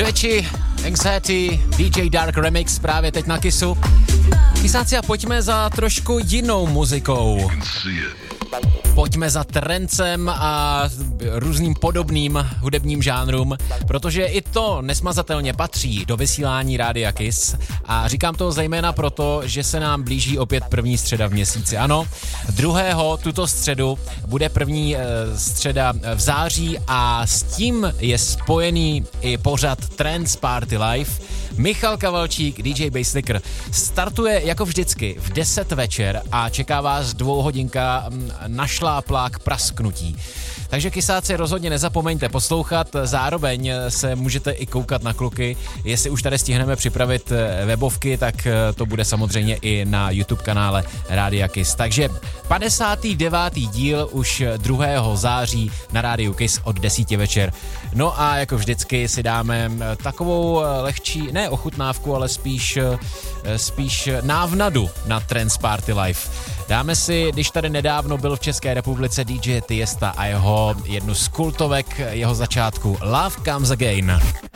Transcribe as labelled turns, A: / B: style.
A: Stretchy, Anxiety, DJ Dark Remix právě teď na Kissu. Kysáci, a pojďme za trošku jinou muzikou. Pojďme za trancem a různým podobným hudebním žánrům, protože i to nesmazatelně patří do vysílání Rádia Kiss a říkám to zejména proto, že se nám blíží opět první středa v měsíci. Ano, 2. tuto středu bude první středa v září a s tím je spojený i pořad Trance Party Live. Michal Kavalčík, DJ Basslicker, startuje jako vždycky v 10 večer a čeká vás 2hodinka našláplá k prasknutí. Takže kysáci, rozhodně nezapomeňte poslouchat, zároveň se můžete i koukat na kluky, jestli už tady stihneme připravit webovky, tak to bude samozřejmě i na YouTube kanále Rádia Kiss. Takže 59. díl už 2. září na Rádiu Kiss od 10 večer. No a jako vždycky si dáme takovou lehčí, ne ochutnávku, ale spíš návnadu na Trance Party Live. Dáme si, když tady nedávno byl v České republice DJ Tiesta a jednu z kultovek jeho začátku Love Comes Again.